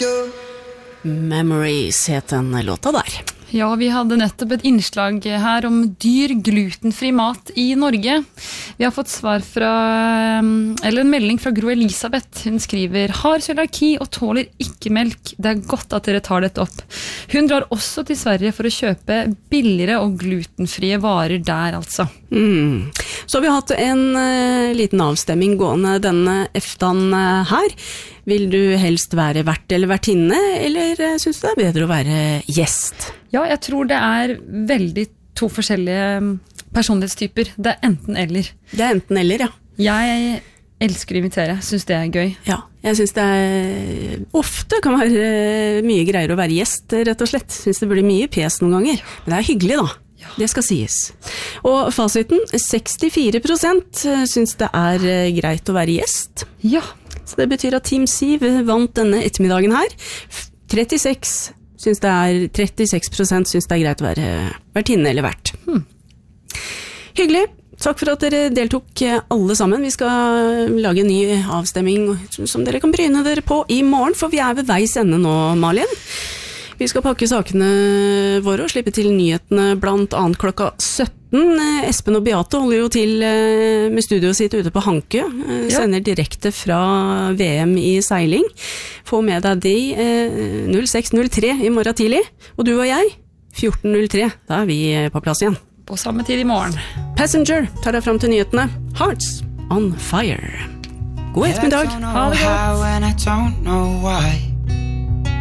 Memories het den låta der. Ja, vi hadde nettopp et innslag her om dyr glutenfri mat i Norge. Vi har fått svar eller en melding fra Gro Elisabeth. Hun skriver, har cøliaki og tåler ikke melk. Det er godt at dere tar dette opp. Hun drar også til Sverige for å kjøpe billigere og glutenfrie varer der, altså. Så har vi hatt en liten avstemming gående denne eftan her. Vil du helst være vert eller vertinne, eller synes du det er bedre å være gjest? Ja, jeg tror det er veldig to forskjellige personlighetstyper. Det er enten eller. Det er enten eller, ja. Jeg elsker å invitere, synes det er gøy. Ja, jeg synes det ofte kan være mye greier å være gjest, rett og slett. Synes det blir mye pes noen ganger, men det er hyggelig da. Ja. Det skal sies. Og fasiten, 64% synes det er greit å være gjest. Ja. Så det betyr at Team Siv vant denne ettermiddagen her. 36% synes det er greit å være vertinne eller vert. Hyggelig. Takk for at dere deltok alle sammen. Vi skal lage en ny avstemming som dere kan bryne dere på i morgen, for vi er ved veis ende nå, Malin. Vi skal pakke sakene våre og slippe til nyhetene blant annet klokka 17. Espen og Beate holder jo til med studioet sitt ute på Hankø. Sender direkte fra VM i seiling. Få med deg de 06.03 i morgen tidlig. Og du og jeg, 14.03. Da er vi på plass igjen. På samme tid i morgen. Passenger tar deg frem til nyhetene. Hearts on Fire. God ettermiddag. Ha det godt.